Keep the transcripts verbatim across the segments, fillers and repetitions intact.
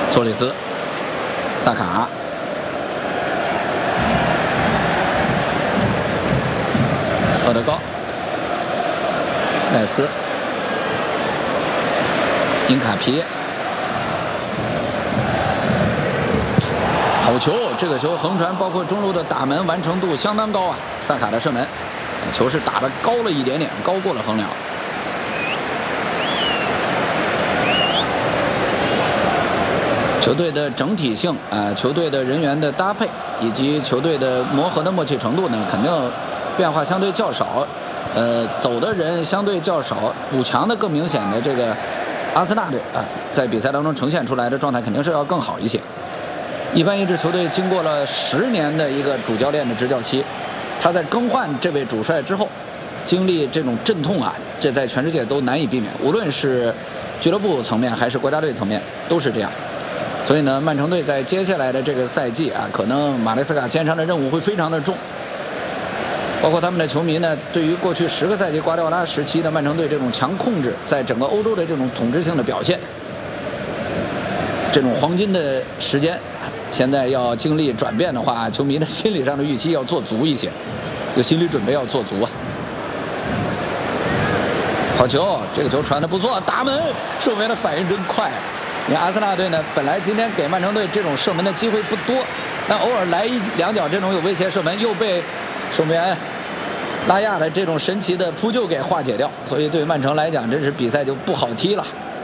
托里斯、萨卡、厄德高、赖斯、因卡皮。好球！这个球横传，包括中路的打门完成度相当高啊！萨卡的射门，球是打得高了一点点，高过了横梁。球队的整体性啊、呃，球队的人员的搭配以及球队的磨合的默契程度呢，肯定变化相对较少。呃，走的人相对较少，补强的更明显的这个阿森纳队啊、呃，在比赛当中呈现出来的状态肯定是要更好一些。一般一支球队经过了十年的一个主教练的执教期，他在更换这位主帅之后，经历这种阵痛啊，这在全世界都难以避免，无论是俱乐部层面还是国家队层面都是这样。所以呢，曼城队在接下来的这个赛季啊，可能马雷斯卡肩上的任务会非常的重。包括他们的球迷呢，对于过去十个赛季瓜迪奥拉时期的曼城队这种强控制，在整个欧洲的这种统治性的表现，这种黄金的时间，现在要经历转变的话，球迷的心理上的预期要做足一些，就心理准备要做足啊。好球，这个球传得不错，打门，守门员的反应真快。你看阿森纳队呢，本来今天给曼城队这种射门的机会不多，但偶尔来一两脚这种有威胁射门，又被守门员拉亚的这种神奇的扑救给化解掉，所以对曼城来讲，真是比赛就不好踢了。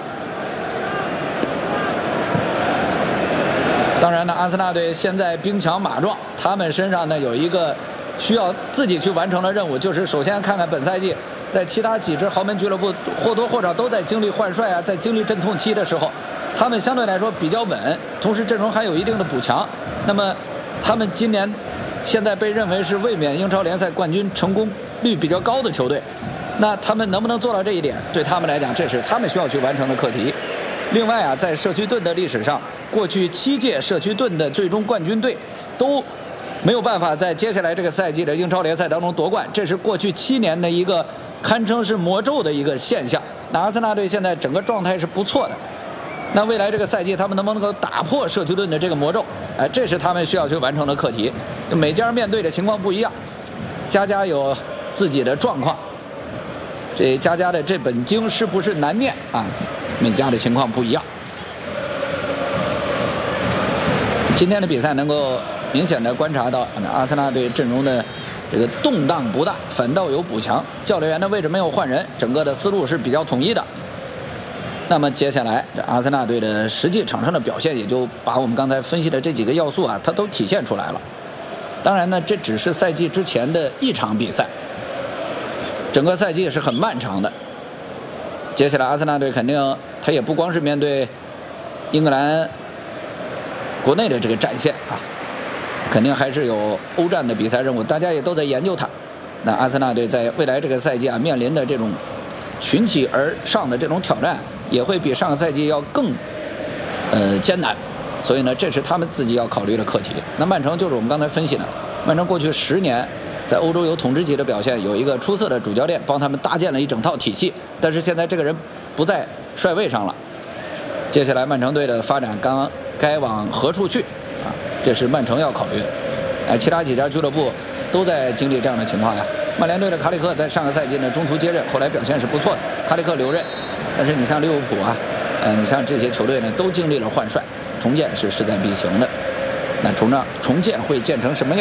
当然呢，阿森纳队现在兵强马壮，他们身上呢有一个需要自己去完成的任务，就是首先看看本赛季在其他几支豪门俱乐部或多或少都在经历换帅啊，在经历阵痛期的时候，他们相对来说比较稳，同时阵容还有一定的补强。那么他们今年现在被认为是卫冕英超联赛冠军成功率比较高的球队，那他们能不能做到这一点，对他们来讲这是他们需要去完成的课题。另外啊，在社区盾的历史上，过去七届社区盾的最终冠军队都没有办法在接下来这个赛季的英超联赛当中夺冠，这是过去七年的一个堪称是魔咒的一个现象。那阿森纳队现在整个状态是不错的，那未来这个赛季他们能不能够打破社区盾的这个魔咒，哎，这是他们需要去完成的课题。每家面对的情况不一样，家家有自己的状况，这家家的这本经是不是难念啊？每家的情况不一样。今天的比赛能够明显的观察到阿森纳队阵容的这个动荡不大，反倒有补强，教练员的位置没有换人，整个的思路是比较统一的。那么接下来这阿森纳队的实际场上的表现，也就把我们刚才分析的这几个要素啊，它都体现出来了。当然呢，这只是赛季之前的一场比赛，整个赛季是很漫长的。接下来阿森纳队肯定他也不光是面对英格兰国内的这个战线啊，肯定还是有欧战的比赛任务，大家也都在研究它。那阿森纳队在未来这个赛季啊，面临的这种群起而上的这种挑战，也会比上个赛季要更呃艰难，所以呢，这是他们自己要考虑的课题。那曼城就是我们刚才分析的，曼城过去十年在欧洲有统治级的表现，有一个出色的主教练帮他们搭建了一整套体系，但是现在这个人不在帅位上了，接下来曼城队的发展刚该往何处去啊？这是曼城要考虑的。哎，其他几家俱乐部都在经历这样的情况呀。曼联队的卡里克在上个赛季呢中途接任，后来表现是不错的，卡里克留任。但是你像利物浦啊，呃，你像这些球队呢，都经历了换帅，重建是势在必行的。那重建重建会建成什么样？